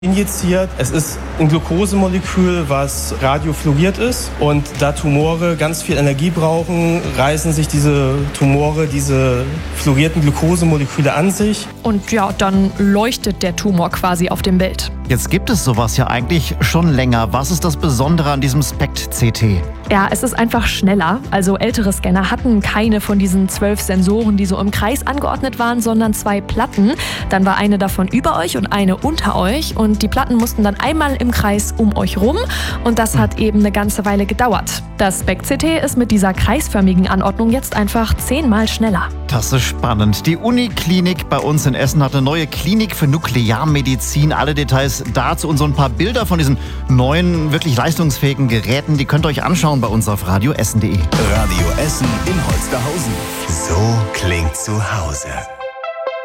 injiziert. Es ist ein Glukosemolekül, was radiofluoriert ist. Und da Tumore ganz viel Energie brauchen, reißen sich diese Tumore diese fluorierten Glukosemoleküle an sich. Und ja, dann leuchtet der Tumor quasi auf dem Bild. Jetzt gibt es sowas ja eigentlich schon länger. Was ist das Besondere an diesem SPECT-CT? Ja, es ist einfach schneller. Also ältere Scanner hatten keine von diesen 12 Sensoren, die so im Kreis angeordnet waren, sondern 2 Platten. Dann war eine davon über euch und eine unter euch. Und die Platten mussten dann einmal im Kreis um euch rum. Und das hat eben eine ganze Weile gedauert. Das SPECT-CT ist mit dieser kreisförmigen Anordnung jetzt einfach 10-mal schneller. Das ist spannend. Die Uniklinik bei uns in Essen hat eine neue Klinik für Nuklearmedizin. Alle Details dazu und so ein paar Bilder von diesen neuen, wirklich leistungsfähigen Geräten, die könnt ihr euch anschauen bei uns auf radioessen.de. Radio Essen in Holsterhausen. So klingt zu Hause.